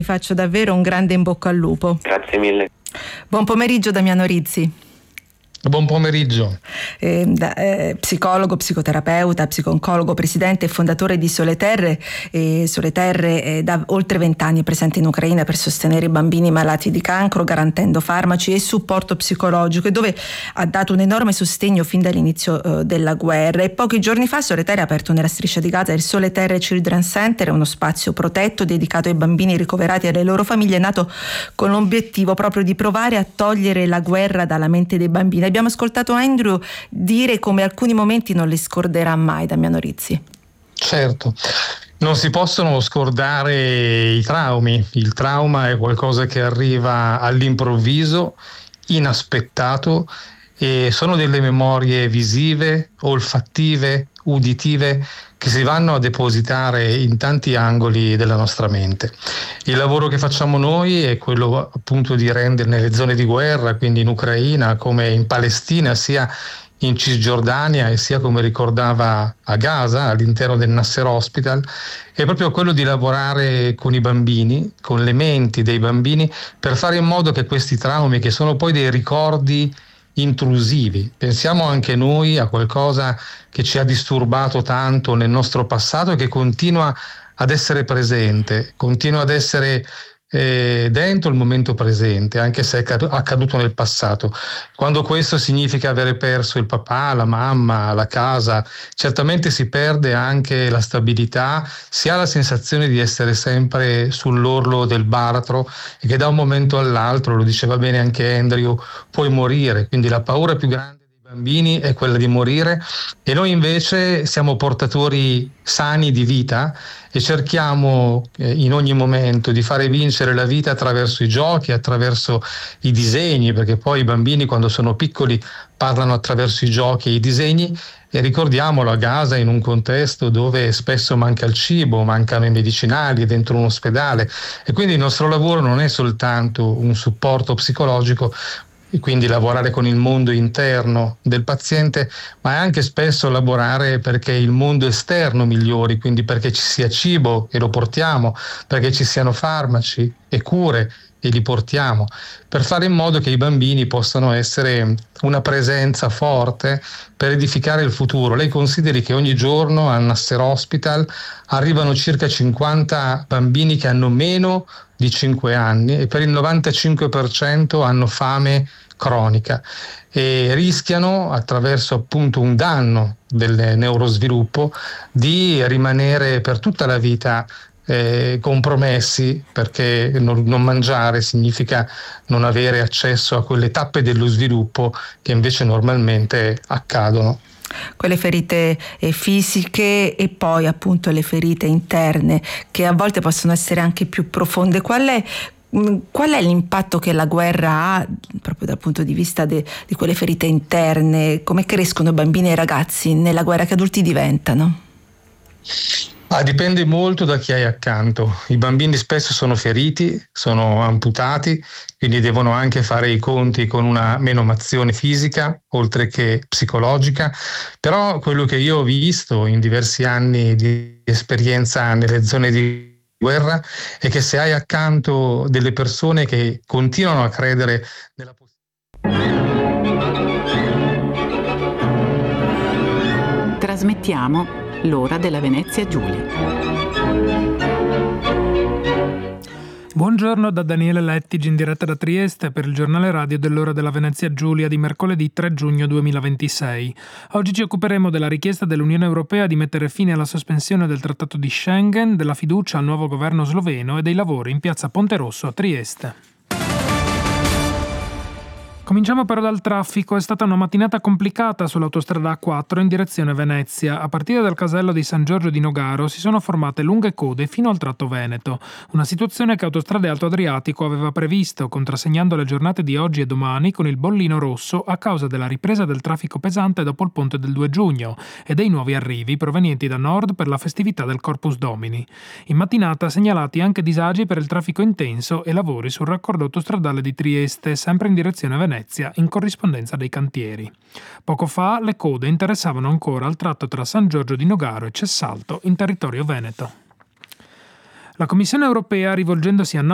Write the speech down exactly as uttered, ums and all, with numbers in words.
Vi faccio davvero un grande in bocca al lupo. Grazie mille. Buon pomeriggio Damiano Rizzi. Buon pomeriggio. Eh, da, eh, psicologo, psicoterapeuta, psico-oncologo, presidente e fondatore di Sole Terre. Eh, Sole Terre è da oltre vent'anni presente in Ucraina per sostenere i bambini malati di cancro, garantendo farmaci e supporto psicologico, e dove ha dato un enorme sostegno fin dall'inizio eh, della guerra. E pochi giorni fa Sole Terre ha aperto nella striscia di Gaza il Sole Terre Children Center, uno spazio protetto dedicato ai bambini ricoverati e alle loro famiglie, nato con l'obiettivo proprio di provare a togliere la guerra dalla mente dei bambini. Abbiamo ascoltato Andrew dire come alcuni momenti non li scorderà mai, Damiano Rizzi. Certo, non si possono scordare i traumi. Il trauma è qualcosa che arriva all'improvviso, inaspettato, e sono delle memorie visive, olfattive, uditive che si vanno a depositare in tanti angoli della nostra mente. Il lavoro che facciamo noi è quello appunto di rendere nelle zone di guerra, quindi in Ucraina come in Palestina, sia in Cisgiordania e sia, come ricordava, a Gaza, all'interno del Nasser Hospital, è proprio quello di lavorare con i bambini, con le menti dei bambini, per fare in modo che questi traumi, che sono poi dei ricordi intrusivi, pensiamo anche noi a qualcosa che ci ha disturbato tanto nel nostro passato e che continua ad essere presente, continua ad essere eh, dentro il momento presente, anche se è accaduto nel passato. Quando questo significa avere perso il papà, la mamma, la casa, certamente si perde anche la stabilità, si ha la sensazione di essere sempre sull'orlo del baratro e che da un momento all'altro, lo diceva bene anche Andrew, puoi morire. Quindi la paura più grande bambini è quella di morire, e noi invece siamo portatori sani di vita e cerchiamo eh, in ogni momento di fare vincere la vita attraverso i giochi, attraverso i disegni, perché poi i bambini quando sono piccoli parlano attraverso i giochi e i disegni. E ricordiamolo, a Gaza, in un contesto dove spesso manca il cibo, mancano i medicinali, dentro un ospedale, e quindi il nostro lavoro non è soltanto un supporto psicologico, e quindi lavorare con il mondo interno del paziente, ma è anche spesso lavorare perché il mondo esterno migliori, quindi perché ci sia cibo e lo portiamo, perché ci siano farmaci e cure e li portiamo, per fare in modo che i bambini possano essere una presenza forte per edificare il futuro. Lei consideri che ogni giorno al Nasser Hospital arrivano circa cinquanta bambini che hanno meno di cinque anni e per il novantacinque per cento hanno fame cronica e rischiano, attraverso appunto un danno del neurosviluppo, di rimanere per tutta la vita eh, compromessi, perché non, non mangiare significa non avere accesso a quelle tappe dello sviluppo che invece normalmente accadono. Quelle ferite eh, fisiche e poi appunto le ferite interne, che a volte possono essere anche più profonde. Qual è Qual è l'impatto che la guerra ha proprio dal punto di vista de, di quelle ferite interne? Come crescono bambini e ragazzi nella guerra, che adulti diventano? Ah, dipende molto da chi hai accanto. I bambini spesso sono feriti, sono amputati, quindi devono anche fare i conti con una menomazione fisica, oltre che psicologica. Però quello che io ho visto in diversi anni di esperienza nelle zone di guerra è che se hai accanto delle persone che continuano a credere nella possibilità. Trasmettiamo l'ora della Venezia Giulia. Buongiorno da Daniele Lettigi in diretta da Trieste per il giornale radio dell'ora della Venezia Giulia di mercoledì tre giugno duemilaventisei. Oggi ci occuperemo della richiesta dell'Unione Europea di mettere fine alla sospensione del Trattato di Schengen, della fiducia al nuovo governo sloveno e dei lavori in piazza Ponte Rosso a Trieste. Cominciamo però dal traffico. È stata una mattinata complicata sull'autostrada A quattro in direzione Venezia. A partire dal casello di San Giorgio di Nogaro si sono formate lunghe code fino al tratto veneto. Una situazione che Autostrade Alto Adriatico aveva previsto, contrassegnando le giornate di oggi e domani con il bollino rosso a causa della ripresa del traffico pesante dopo il ponte del due giugno e dei nuovi arrivi provenienti da nord per la festività del Corpus Domini. In mattinata segnalati anche disagi per il traffico intenso e lavori sul raccordo autostradale di Trieste, sempre in direzione Venezia, in corrispondenza dei cantieri. Poco fa le code interessavano ancora il tratto tra San Giorgio di Nogaro e Cessalto in territorio veneto. La Commissione europea, rivolgendosi a